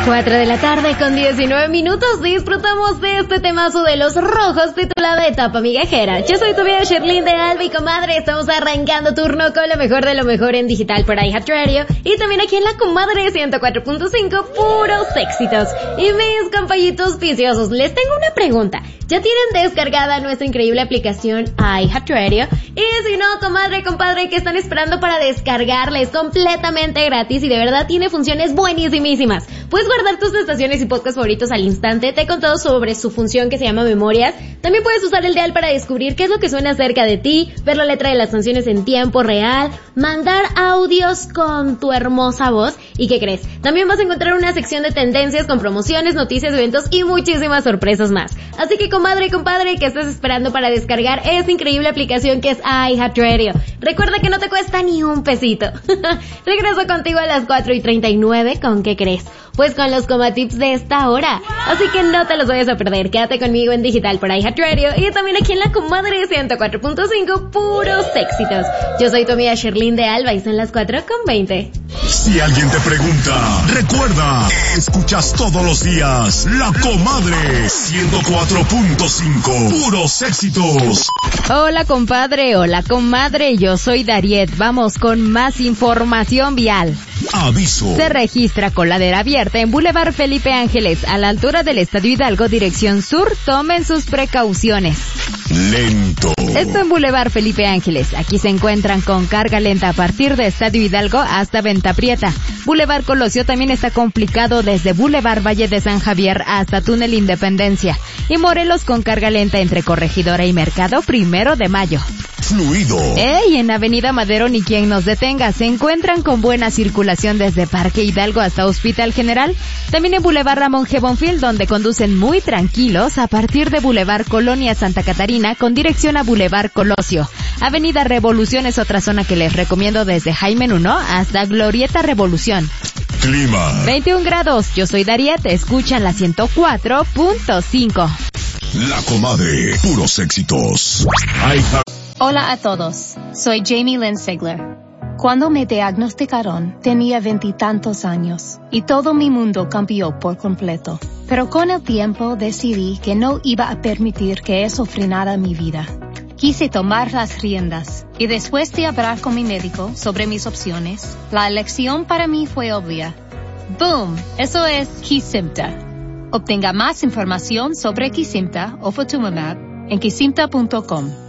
4 de la tarde con 19 minutos. Disfrutamos de este temazo de Los Rojos titulado Etapa Migajera. Yo soy tu amiga Sherlyn de Alba y comadre, estamos arrancando turno con lo mejor de lo mejor en digital por iHeartRadio y también aquí en la comadre 104.5, puros éxitos. Y mis compañitos viciosos, les tengo una pregunta. ¿Ya tienen descargada nuestra increíble aplicación iHeartRadio? Y si no, comadre, compadre, ¿qué están esperando para descargarla? Es completamente gratis y de verdad tiene funciones buenísimísimas. Puedes guardar tus estaciones y podcasts favoritos al instante. Te he contado sobre su función que se llama Memorias. También puedes usar el dial para descubrir qué es lo que suena cerca de ti, ver la letra de las canciones en tiempo real, mandar audios con tu hermosa voz. ¿Y qué crees? También vas a encontrar una sección de tendencias con promociones, noticias, eventos y muchísimas sorpresas más. Así que, comadre y compadre, ¿qué estás esperando para descargar esta increíble aplicación que es iHeartRadio? Recuerda que no te cuesta ni un pesito. Regreso contigo a las 4:39. ¿Con qué crees? Pues con los comatips de esta hora. Así que no te los vayas a perder. Quédate conmigo en digital por iHeartRadio y también aquí en la comadre 104.5, puros éxitos. Yo soy tu amiga Sherlyn de Alba y son las 4:20. Si alguien te pregunta, recuerda, escuchas todos los días La Comadre 104.5, puros éxitos. Hola compadre, hola comadre, yo soy Dariet. Vamos con más información vial. Aviso. Se registra coladera abierta en Boulevard Felipe Ángeles, a la altura del Estadio Hidalgo, dirección sur. Tomen sus precauciones. Lento. Esto en Boulevard Felipe Ángeles. Aquí se encuentran con carga lenta a partir de Estadio Hidalgo hasta Venta Prieta. Boulevard Colosio también está complicado desde Boulevard Valle de San Javier hasta Túnel Independencia. Y Morelos con carga lenta entre Corregidora y Mercado 1 de Mayo. Fluido. Y en Avenida Madero ni quien nos detenga. Se encuentran con buena circulación desde Parque Hidalgo hasta Hospital General. También en Boulevard Ramón G. Bonfil, donde conducen muy tranquilos a partir de Boulevard Colonia Santa Catarina con dirección a Boulevard Colosio. Avenida Revolución es otra zona que les recomiendo desde Jaime 1 hasta Glorieta Revolución. Clima. 21 grados. Yo soy Dariet. Escuchan la 104.5. La Comadre, puros éxitos. Hola a todos, soy Jamie Lynn Sigler. Cuando me diagnosticaron, tenía 20 y tantos años y todo mi mundo cambió por completo. Pero con el tiempo decidí que no iba a permitir que eso frenara mi vida. Quise tomar las riendas y después de hablar con mi médico sobre mis opciones, la elección para mí fue obvia. ¡Boom! Eso es Kesimpta. Obtenga más información sobre Kesimpta o Ofatumumab en kesimpta.com.